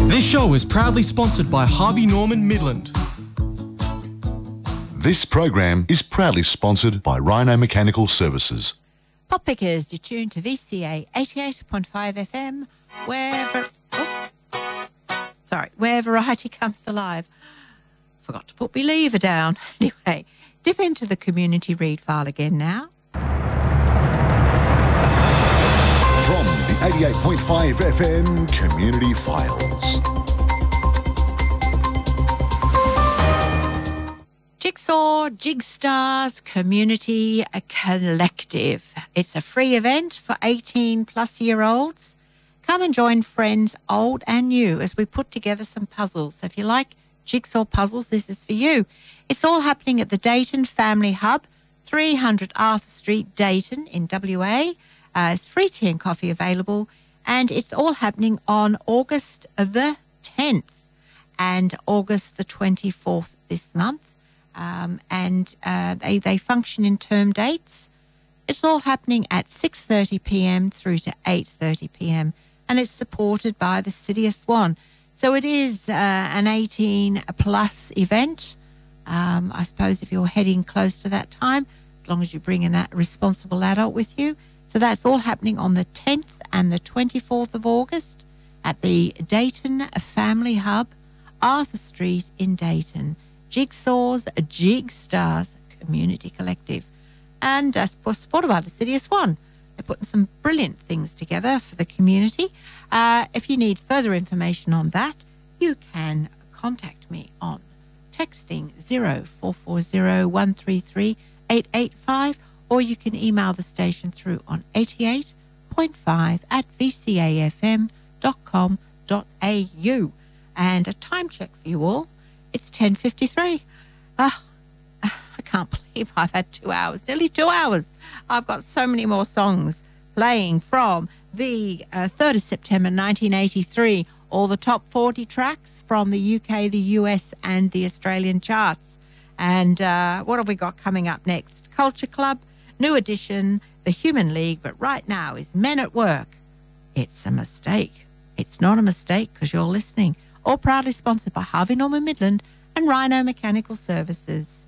This show is proudly sponsored by Harvey Norman Midland. This program is proudly sponsored by Rhino Mechanical Services. Pop Pickers, you're tuned to VCA 88.5 FM, where variety comes alive. Forgot to put my lever down. Anyway, dip into the community read file again now. From the 88.5 FM Community Files. Jigsaw Jigstars Community Collective. It's a free event for 18-plus-year-olds. Come and join friends old and new as we put together some puzzles. So if you like jigsaw puzzles, this is for you. It's all happening at the Dayton Family Hub, 300 Arthur Street, Dayton in WA. It's free tea and coffee available, and it's all happening on August the 10th and August the 24th this month. They function in term dates. It's all happening at 6:30 p.m. through to 8:30 p.m. and it's supported by the City of Swan. So it is an 18-plus event. I suppose if you're heading close to that time, as long as you bring a responsible adult with you. So that's all happening on the 10th and the 24th of August at the Dayton Family Hub, Arthur Street in Dayton. Jigsaws Jigstars Community Collective. And supported by the City of Swan. They're putting some brilliant things together for the community. If you need further information on that, you can contact me on texting 0440 133 885, or you can email the station through on 88.5 at vcafm.com.au. And a time check for you all. It's 10:53. I can't believe I've had 2 hours, nearly 2 hours. I've got so many more songs playing from the 3rd of September 1983, all the top 40 tracks from the UK, the US and the Australian charts. And what have we got coming up next? Culture Club, New Edition, The Human League, but right now is Men at Work. It's a mistake. It's not a mistake because you're listening. All proudly sponsored by Harvey Norman Midland and Rhino Mechanical Services.